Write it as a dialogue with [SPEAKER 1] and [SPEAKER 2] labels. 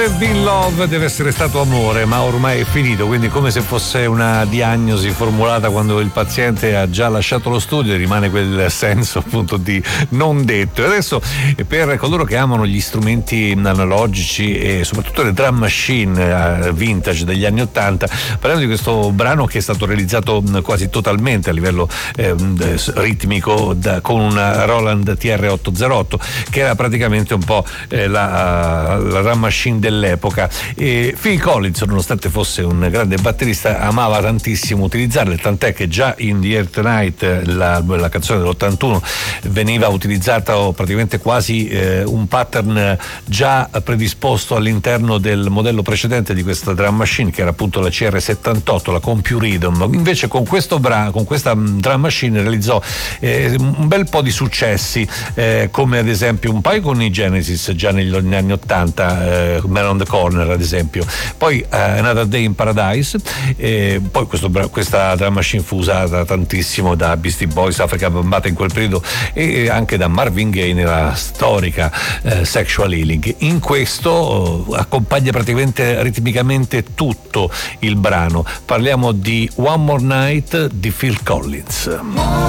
[SPEAKER 1] Been Love deve essere stato amore, ma ormai è finito, quindi come se fosse una diagnosi formulata quando il paziente ha già lasciato lo studio e rimane quel senso appunto di non detto. E adesso, per coloro che amano gli strumenti analogici e soprattutto le drum machine vintage degli anni '80, parliamo di questo brano che è stato realizzato quasi totalmente a livello ritmico con una Roland TR-808, che era praticamente un po' la drum machine dell'epoca. E Phil Collins, nonostante fosse un grande batterista, amava tantissimo utilizzarle, tant'è che già in The Air Tonight, la canzone dell'81, veniva utilizzata praticamente quasi un pattern già predisposto all'interno del modello precedente di questa drum machine, che era appunto la CR78, la Compu Rhythm. Invece con questa drum machine realizzò un bel po' di successi, come ad esempio un paio con i Genesis già negli anni '80, Man on the Corner ad esempio, poi Another Day in Paradise, poi questa drum machine fu usata tantissimo da Beastie Boys, Africa Bambaataa in quel periodo, e anche da Marvin Gaye nella storica Sexual Healing. In questo accompagna praticamente ritmicamente tutto il brano. Parliamo di One More Night di Phil Collins.